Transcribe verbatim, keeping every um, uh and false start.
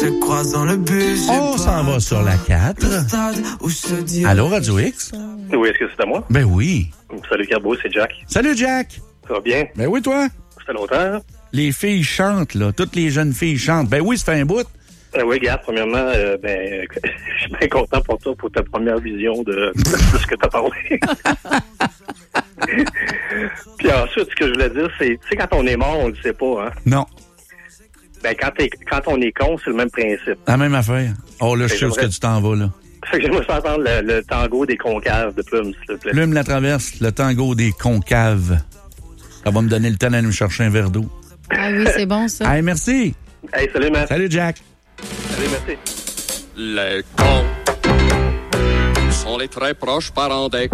se croise dans le bus. On s'en va sur la quatre. Allô, Radio X? Oui, est-ce que c'est à moi? Ben oui. Salut Carbo, c'est Jack. Salut, Jack. Ça va bien? Ben oui, toi? Ça fait longtemps. Les filles chantent, là. Toutes les jeunes filles chantent. Ben oui, ça fait un bout. Euh, oui, regarde, premièrement, euh, ben, je suis bien content pour toi, pour ta première vision de, de ce que tu as parlé. Puis ensuite, ce que je voulais dire, c'est, tu sais, quand on est mort, on le sait pas, hein? Non. Ben, quand, t'es, quand on est con, c'est le même principe. La même affaire. Oh, là, je sais où que tu t'en vas, là. Fait que j'aimerais faire entendre le, le tango des concaves de Plume, s'il te plaît. Plume la traverse, le tango des concaves. Ça va me donner le temps d'aller me chercher un verre d'eau. Ah oui, c'est bon, ça. Hey, merci. Hey, salut, man. Salut, Jack. Salut, merci. Les cons sont les très proches parents des